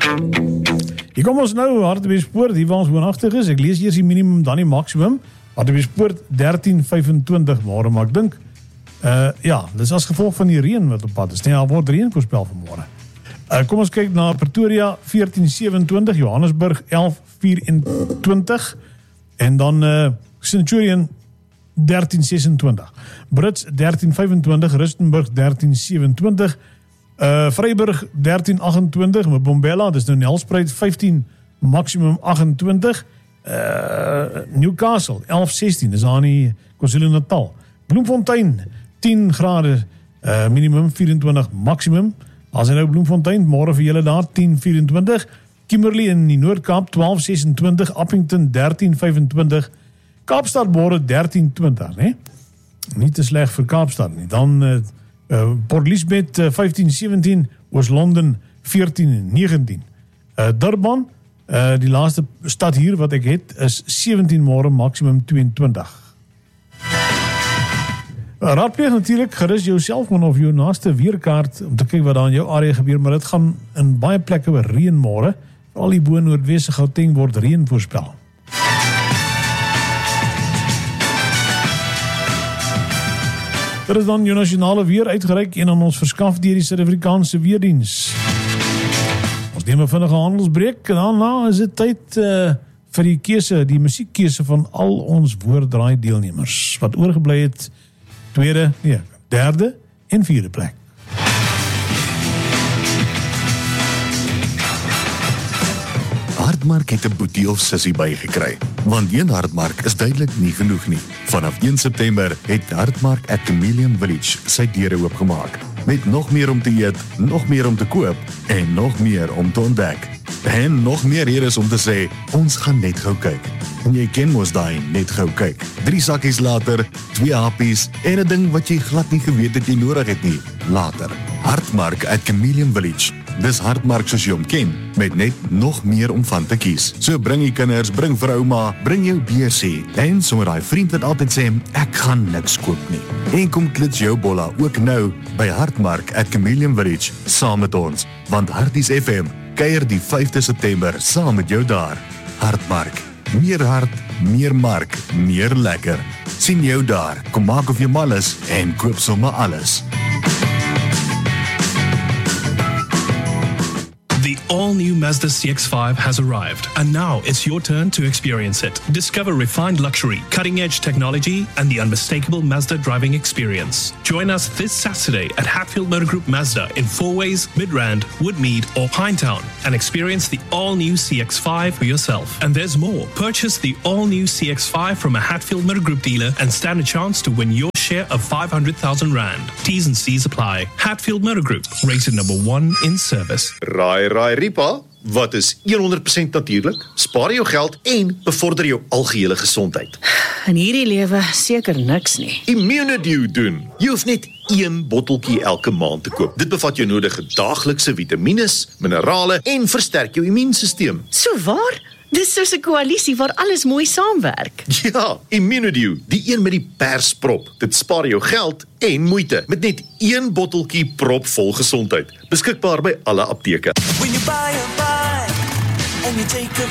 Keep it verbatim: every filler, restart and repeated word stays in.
Hier kom ons nou, Hartbeespoort, hier waar ons woonagtig is. Ek lees eers die minimum, dan die maximum. Hartbeespoort dertien vyfentwintig môre, maar ek dink, uh, ja, dis as gevolg van die reën wat op pad is. Nee, daar word reën voorspel vanmôre. Uh, kom ons kyk na Pretoria veertien sewenentwintig, Johannesburg elf vyerentwintig en dan uh, Centurion dertien sesentwintig, Brits dertien vyfentwintig, Rustenburg dertien sewenentwintig, uh, Vryburg dertien achtentwintig, Mbombela, dis nou Nelspruit vyftien, maximum achtentwintig, uh, Newcastle elf sestien, dis aan die KwaZulu-Natal, Bloemfontein tien grade, uh, minimum vyerentwintig, maximum. As hy nou Bloemfontein, môre vir julle daar tien vyerentwintig, Kimberley in die Noord-Kaap twaalf sesentwintig, Appington dertien vyfentwintig, Kaapstad môre dertien twintig, né? Nie te sleg vir Kaapstad nie. Dan uh, uh, Port Elizabeth uh, vyftien sewentien, Oos-London veertien negentien. Uh, Durban, uh, die laaste stad hier wat ek het, is sewentien môre, maximum tweeëntwintig. Raadpleeg natuurlik gerus jou selfoon of jou naaste weerkaart om te kyk wat daar in jou area gebeur, maar dit gaan in baie plekke oor reën môre. Al die bo noordweste Gauteng word reën voorspel. Dit is dan jou nasionale weer uitgereik en aan ons verskaf deur die Suid-Afrikaanse Weerdiens. Ons neem 'n vinnige handelsbreek en daarna is dit tyd uh, vir die keuse, die musiekkeuse van al ons woorddraai deelnemers wat oorgebly het. Tweede, nee, derde en vierde plek. Hartmark het 'n boetie of sussie bygekry, want een Hartmark is duidelik nie genoeg nie. Vanaf een September het Hartmark at Chameleon Village sy deure oopgemaak, met nog meer om te eet, nog meer om te koop en nog meer om te ontdek. En nog meer hier is om te sê, ons gaan net gou kyk. En jy ken mos daai net gou kyk. Drie sakkies later, twee happies en 'n ding wat jy glad nie geweet het jy nodig het nie. Later. Hartmark at Chameleon Village. Dis Hartmark soos jy hom ken, met net nog meer om van te kies. So bring die kinders, bring vir ouma, bring jou beursie en sommer daai vriend wat altyd sê, ek gaan niks koop nie. En kom klits jou bolla ook nou by Hartmark at Chameleon Village saam met ons, want Harties F M kuier die vyfde September saam met jou daar. Hartmark. Meer hart, meer mark, meer lekker. Sien jou daar, kom maak of jy mal is en koop sommer alles. The all-new Mazda C X five has arrived, and now it's your turn to experience it. Discover refined luxury, cutting-edge technology, and the unmistakable Mazda driving experience. Join us this Saturday at Hatfield Motor Group Mazda in Fourways, Midrand, Woodmead, or Pinetown, and experience the all-new C X five for yourself. And there's more. Purchase the all-new C X five from a Hatfield Motor Group dealer and stand a chance to win your share of five hundred thousand rand. T's and C's apply. Hatfield Motor Group, rated number one in service. Raai, raai, Ripa, wat is honderd persent natuurlik? Spaar jou geld en bevorder jou algehele gesondheid. In hierdie lewe seker niks nie. Immunedew doen. Jy hoef net een botteltjie elke maand te koop. Dit bevat jou nodige daaglikse vitamines, minerale en versterk jou immuunstelsel. So waar? Dis soos 'n koalisie waar alles mooi saamwerk. Ja, Immunedew, die een met die persprop. Dit spaar jou geld en moeite met net een botteltjie propvol gesondheid. Beskikbaar by alle apteke. When you buy a bike and you take a